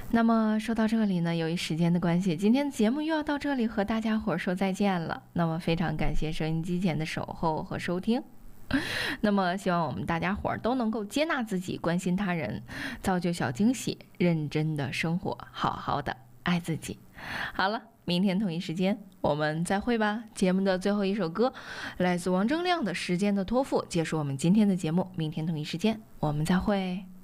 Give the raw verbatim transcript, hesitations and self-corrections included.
那么说到这里呢，由于时间的关系，今天的节目又要到这里和大家伙儿说再见了。那么非常感谢收音机前的守候和收听。那么希望我们大家伙儿都能够接纳自己，关心他人，造就小惊喜，认真的生活，好好的爱自己。好了，明天同一时间我们再会吧。节目的最后一首歌来自王铮亮的《时间的托付》，结束我们今天的节目。明天同一时间我们再会。